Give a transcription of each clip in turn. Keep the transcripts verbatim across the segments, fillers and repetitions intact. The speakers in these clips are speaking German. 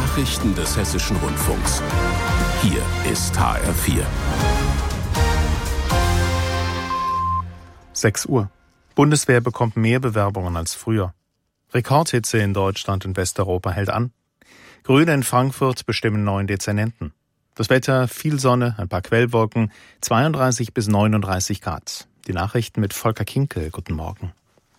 Nachrichten des Hessischen Rundfunks. Hier ist H R vier. sechs Uhr. Bundeswehr bekommt mehr Bewerbungen als früher. Rekordhitze in Deutschland und Westeuropa hält an. Grüne in Frankfurt bestimmen neuen Dezernenten. Das Wetter, viel Sonne, ein paar Quellwolken, zweiunddreißig bis neununddreißig Grad. Die Nachrichten mit Volker Kinkel. Guten Morgen.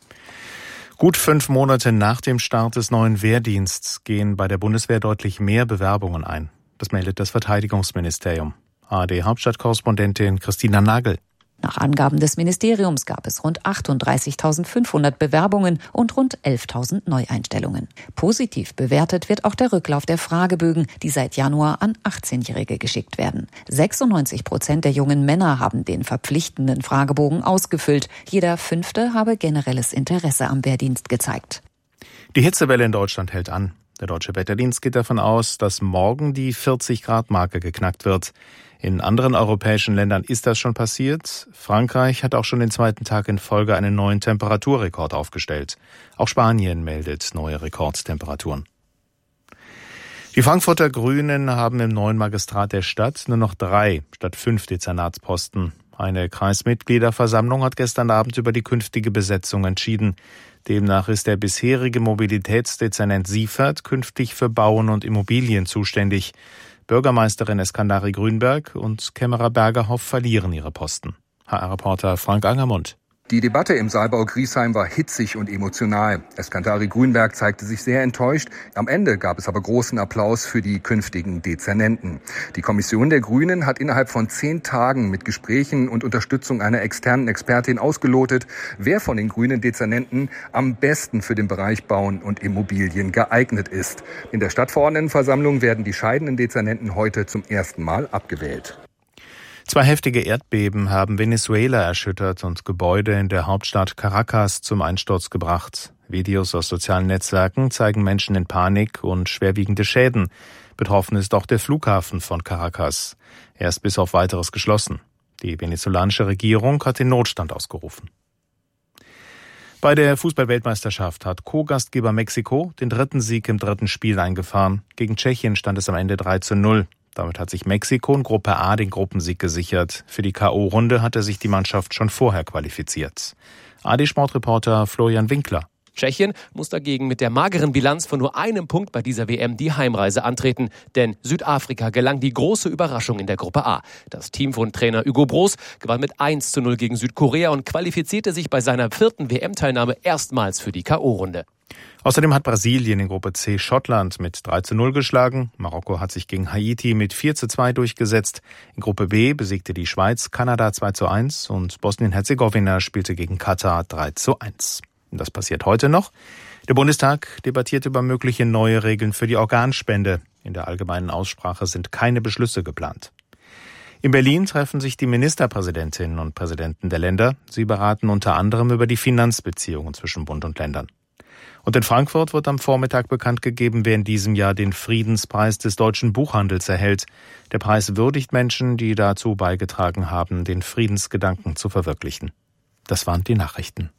Gut fünf Monate nach dem Start des neuen Wehrdienstes gehen bei der Bundeswehr deutlich mehr Bewerbungen ein. Das meldet das Verteidigungsministerium. A R D-Hauptstadtkorrespondentin Christina Nagel. Nach Angaben des Ministeriums gab es rund achtunddreißigtausendfünfhundert Bewerbungen und rund elftausend Neueinstellungen. Positiv bewertet wird auch der Rücklauf der Fragebögen, die seit Januar an achtzehnjährige geschickt werden. sechsundneunzig Prozent der jungen Männer haben den verpflichtenden Fragebogen ausgefüllt. Jeder Fünfte habe generelles Interesse am Wehrdienst gezeigt. Die Hitzewelle in Deutschland hält an. Der Deutsche Wetterdienst geht davon aus, dass morgen die vierzig-Grad-Marke geknackt wird. In anderen europäischen Ländern ist das schon passiert. Frankreich hat auch schon den zweiten Tag in Folge einen neuen Temperaturrekord aufgestellt. Auch Spanien meldet neue Rekordtemperaturen. Die Frankfurter Grünen haben im neuen Magistrat der Stadt nur noch drei statt fünf Dezernatsposten. Eine Kreismitgliederversammlung hat gestern Abend über die künftige Besetzung entschieden. Demnach ist der bisherige Mobilitätsdezernent Siefert künftig für Bauen und Immobilien zuständig. Bürgermeisterin Eskandari Grünberg und Kämmerer Bergerhoff verlieren ihre Posten. H R-Reporter Frank Angermund. Die Debatte im Saalbau Griesheim war hitzig und emotional. Eskandari Grünberg zeigte sich sehr enttäuscht. Am Ende gab es aber großen Applaus für die künftigen Dezernenten. Die Kommission der Grünen hat innerhalb von zehn Tagen mit Gesprächen und Unterstützung einer externen Expertin ausgelotet, wer von den grünen Dezernenten am besten für den Bereich Bauen und Immobilien geeignet ist. In der Stadtverordnetenversammlung werden die scheidenden Dezernenten heute zum ersten Mal abgewählt. Zwei heftige Erdbeben haben Venezuela erschüttert und Gebäude in der Hauptstadt Caracas zum Einsturz gebracht. Videos aus sozialen Netzwerken zeigen Menschen in Panik und schwerwiegende Schäden. Betroffen ist auch der Flughafen von Caracas. Er ist bis auf Weiteres geschlossen. Die venezolanische Regierung hat den Notstand ausgerufen. Bei der Fußball-Weltmeisterschaft hat Co-Gastgeber Mexiko den dritten Sieg im dritten Spiel eingefahren. Gegen Tschechien stand es am Ende drei zu null. Damit hat sich Mexiko in Gruppe A den Gruppensieg gesichert. Für die K O-Runde hatte sich die Mannschaft schon vorher qualifiziert. A R D-Sportreporter Florian Winkler. Tschechien muss dagegen mit der mageren Bilanz von nur einem Punkt bei dieser W M die Heimreise antreten. Denn Südafrika gelang die große Überraschung in der Gruppe A. Das Team von Trainer Hugo Broos gewann mit eins zu null gegen Südkorea und qualifizierte sich bei seiner vierten W M-Teilnahme erstmals für die K O-Runde. Außerdem hat Brasilien in Gruppe C Schottland mit drei zu null geschlagen. Marokko hat sich gegen Haiti mit vier zu zwei durchgesetzt. In Gruppe B besiegte die Schweiz Kanada zwei zu eins und Bosnien-Herzegowina spielte gegen Katar drei zu eins. Und das passiert heute noch. Der Bundestag debattiert über mögliche neue Regeln für die Organspende. In der allgemeinen Aussprache sind keine Beschlüsse geplant. In Berlin treffen sich die Ministerpräsidentinnen und Präsidenten der Länder. Sie beraten unter anderem über die Finanzbeziehungen zwischen Bund und Ländern. Und in Frankfurt wird am Vormittag bekannt gegeben, wer in diesem Jahr den Friedenspreis des deutschen Buchhandels erhält. Der Preis würdigt Menschen, die dazu beigetragen haben, den Friedensgedanken zu verwirklichen. Das waren die Nachrichten.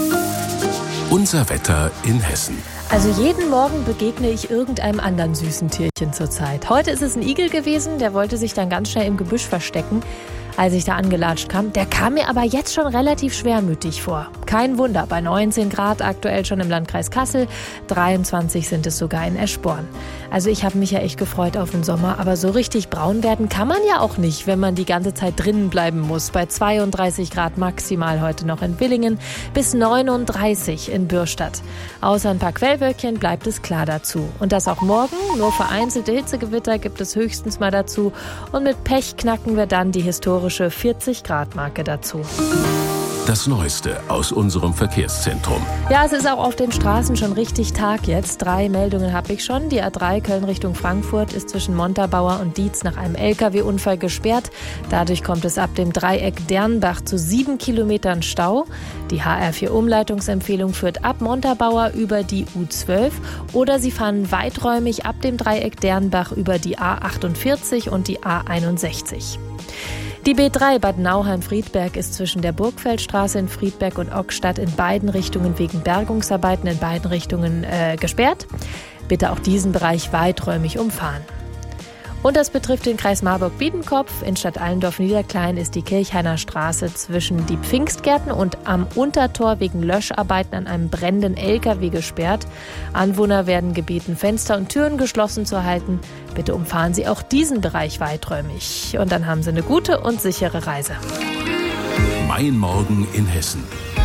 Unser Wetter in Hessen. Also jeden Morgen begegne ich irgendeinem anderen süßen Tierchen zurzeit. Heute ist es ein Igel gewesen, der wollte sich dann ganz schnell im Gebüsch verstecken, als ich da angelatscht kam. Der kam mir aber jetzt schon relativ schwermütig vor. Kein Wunder, bei neunzehn Grad aktuell schon im Landkreis Kassel, dreiundzwanzig sind es sogar in Eschborn. Also ich habe mich ja echt gefreut auf den Sommer, aber so richtig braun werden kann man ja auch nicht, wenn man die ganze Zeit drinnen bleiben muss. Bei zweiunddreißig Grad maximal heute noch in Villingen, bis neununddreißig in Bürstadt. Außer ein paar Quellwölkchen bleibt es klar dazu. Und das auch morgen, nur vereinzelte Hitzegewitter gibt es höchstens mal dazu. Und mit Pech knacken wir dann die historische vierzig-Grad-Marke dazu. Das Neueste aus unserem Verkehrszentrum. Ja, es ist auch auf den Straßen schon richtig Tag jetzt. Drei Meldungen habe ich schon. Die A drei Köln Richtung Frankfurt ist zwischen Montabaur und Dietz nach einem L K W-Unfall gesperrt. Dadurch kommt es ab dem Dreieck Dernbach zu sieben Kilometern Stau. Die H R vier Umleitungsempfehlung führt ab Montabaur über die U zwölf oder Sie fahren weiträumig ab dem Dreieck Dernbach über die A achtundvierzig und die A einundsechzig. Die B drei Bad Nauheim-Friedberg ist zwischen der Burgfeldstraße in Friedberg und Ockstadt in beiden Richtungen wegen Bergungsarbeiten in beiden Richtungen äh, gesperrt. Bitte auch diesen Bereich weiträumig umfahren. Und das betrifft den Kreis Marburg-Biedenkopf. In Stadtallendorf-Niederklein ist die Kirchhainer Straße zwischen die Pfingstgärten und am Untertor wegen Löscharbeiten an einem brennenden L K W gesperrt. Anwohner werden gebeten, Fenster und Türen geschlossen zu halten. Bitte umfahren Sie auch diesen Bereich weiträumig. Und dann haben Sie eine gute und sichere Reise. Mein Morgen in Hessen.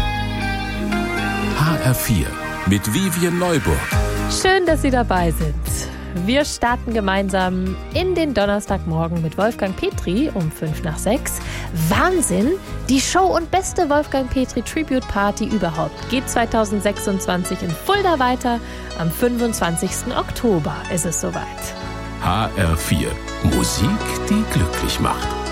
H R vier mit Vivien Neuburg. Schön, dass Sie dabei sind. Wir starten gemeinsam in den Donnerstagmorgen mit Wolfgang Petri um fünf nach sechs. Wahnsinn! Die Show und beste Wolfgang Petri Tribute Party überhaupt geht zwanzig sechsundzwanzig in Fulda weiter. Am fünfundzwanzigsten Oktober ist es soweit. H R vier. Musik, die glücklich macht.